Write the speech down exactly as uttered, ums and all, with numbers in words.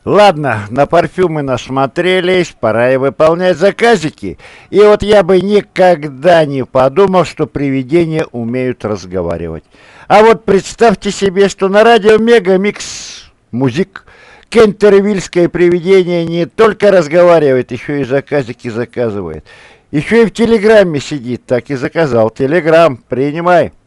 Ладно, на парфюмы насмотрелись, пора и выполнять заказики. И вот я бы никогда не подумал, что привидения умеют разговаривать. А вот представьте себе, что на радио Мегамикс Музик кентервильское привидение не только разговаривает, еще и заказики заказывает. Еще и в Телеграме сидит, так и заказал. Телеграм, принимай.